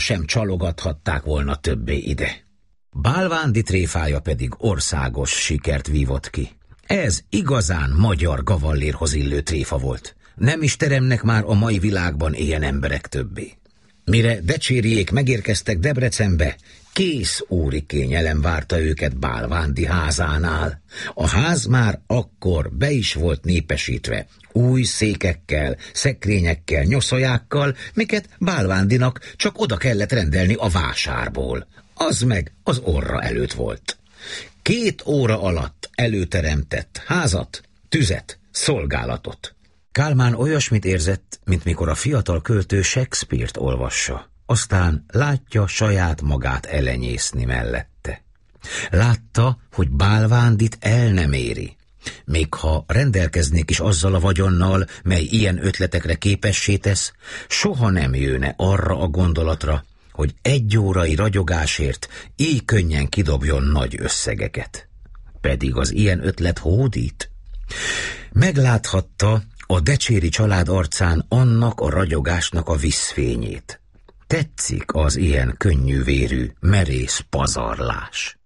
sem csalogathatták volna többé ide. Bálvándi tréfája pedig országos sikert vívott ki. Ez igazán magyar gavallérhoz illő tréfa volt. Nem is teremnek már a mai világban ilyen emberek többé. Mire Decsériék megérkeztek Debrecenbe, kész úri kényelem várta őket Bálvándi házánál. A ház már akkor be is volt népesítve, új székekkel, szekrényekkel, nyoszolyákkal, miket Bálvándinak csak oda kellett rendelni a vásárból. Az meg az orra előtt volt. 2 óra alatt előteremtett házat, tüzet, szolgálatot. Kálmán olyasmit érzett, mint mikor a fiatal költő Shakespeare-t olvassa, aztán látja saját magát elenyészni mellette. Látta, hogy Bálvándit el nem éri. Még ha rendelkeznék is azzal a vagyonnal, mely ilyen ötletekre képessé tesz, soha nem jönne arra a gondolatra, hogy 1 órai ragyogásért így könnyen kidobjon nagy összegeket. Pedig az ilyen ötlet hódít. Megláthatta a Decséry család arcán annak a ragyogásnak a vízfényét. Tetszik az ilyen könnyűvérű, merész pazarlás.